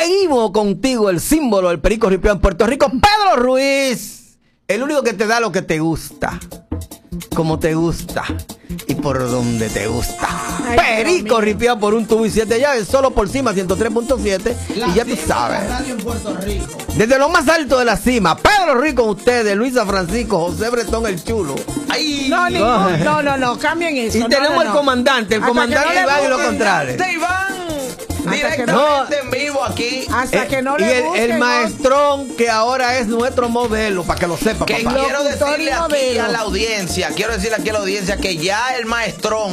Seguimos contigo, el símbolo del perico ripio en Puerto Rico, Pedro Ruiz. El único que te da lo que te gusta, como te gusta y por donde te gusta. Ay, perico ripiado por un tubo y 7 llaves, solo por Cima 103.7. Y ya tú sabes. Radio en Puerto Rico. Desde lo más alto de la cima, Pedro Ruiz con ustedes, Luisa Francisco, José Bretón el Chulo. Ay, no, cambien eso. Y tenemos el comandante, Iván y lo contrario. Directamente en vivo aquí. Hasta que no le el maestrón que ahora es nuestro modelo, para que lo sepa, que papá. quiero decirle aquí a la audiencia, que ya el maestrón,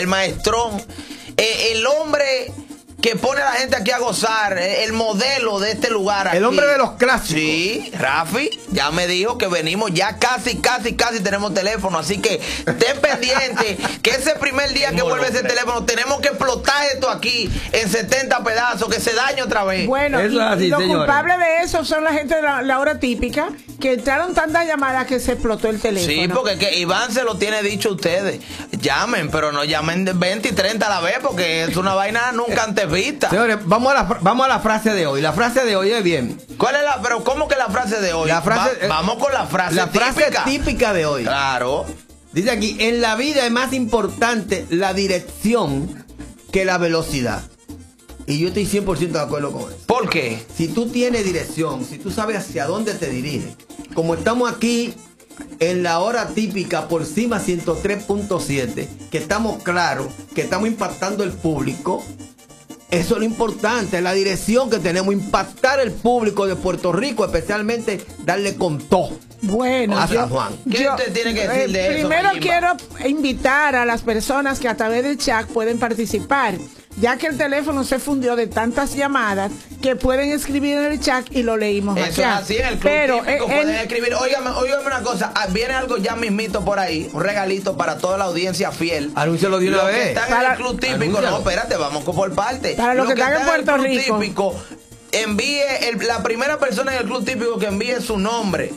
el hombre que pone a la gente aquí a gozar, el modelo de este lugar aquí. El hombre de los clásicos. Sí, Rafi ya me dijo que venimos, ya casi tenemos teléfono, así que estén pendientes que ese primer día que vuelve ese teléfono tenemos que explotar esto aquí en 70 pedazos, que se dañe otra vez. Bueno, eso es así, y los señores. culpables de eso son la gente de la hora típica, que entraron tantas llamadas que se explotó el teléfono. Sí, porque que Iván se lo tiene dicho a ustedes. Llamen, pero no llamen de 20 y 30 a la vez, porque es una vaina nunca antes vista. Señores, vamos a la frase de hoy. La frase de hoy es bien. ¿Cuál es pero cómo que la frase de hoy? La frase, vamos con la frase típica de hoy. Claro. Dice aquí, en la vida es más importante la dirección que la velocidad. Y yo estoy 100% de acuerdo con eso. ¿Por qué? Si tú tienes dirección, si tú sabes hacia dónde te diriges, como estamos aquí en la hora típica por Cima 103.7, que estamos claros, que estamos impactando el público, eso es lo importante, la dirección que tenemos, impactar el público de Puerto Rico, especialmente darle con todo. Bueno, a San Juan. ¿Qué usted tiene que decir de eso? Primero quiero invitar a las personas que a través del chat pueden participar, ya que el teléfono se fundió de tantas llamadas que pueden escribir en el chat y lo leímos. Eso acá. es así, en el club típico pueden escribir. Óigame una cosa, viene algo ya mismito por ahí, un regalito para toda la audiencia fiel. Anúncialo de una vez. Que están en el club típico, anúncialo. No, espérate, vamos por parte. Para los que están en Puerto Rico. Típico, envíe la primera persona en el club típico que envíe su nombre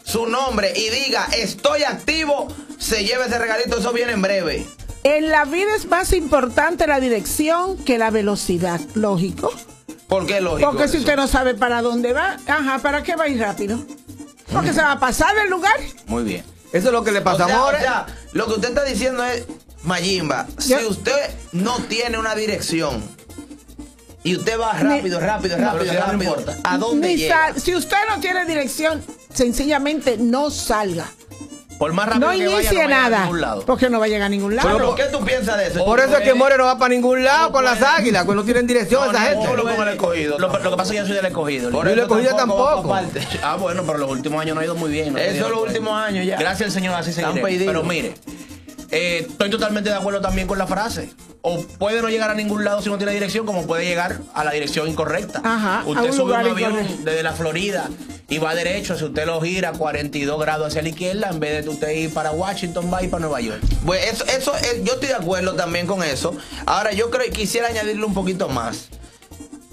y diga estoy activo, se lleve ese regalito, eso viene en breve. En la vida es más importante la dirección que la velocidad, lógico. ¿Por qué lógico? Porque si usted no sabe para dónde va, ¿para qué va a ir rápido? Porque se va a pasar del lugar. Muy bien. Eso es lo que le pasa a O sea, lo que usted está diciendo es, Mayimba, si usted no tiene una dirección y usted va rápido, ¿a dónde llega? Si usted no tiene dirección, sencillamente no salga. Por más rápido No que vaya, inicie no vaya nada, a ningún lado. porque no va a llegar a ningún lado. ¿Pero qué tú piensas de eso? Por eso es que More no va para ningún lado con las águilas, pues no tienen dirección esa gente. Lo que pasa es que yo soy del escogido. Por el escogido tampoco. Bueno, pero los últimos años no ha ido muy bien. Eso es los últimos años ya. Gracias al Señor, así seguiré. Pero mire, estoy totalmente de acuerdo también con la frase. O puede no llegar a ningún lado si no tiene dirección, como puede llegar a la dirección incorrecta. Ajá, usted sube un avión incorrecto desde la Florida y va derecho, si usted lo gira 42 grados hacia la izquierda, en vez de usted ir para Washington, va a ir para Nueva York. Pues eso yo estoy de acuerdo también con eso. Ahora yo quisiera añadirle un poquito más.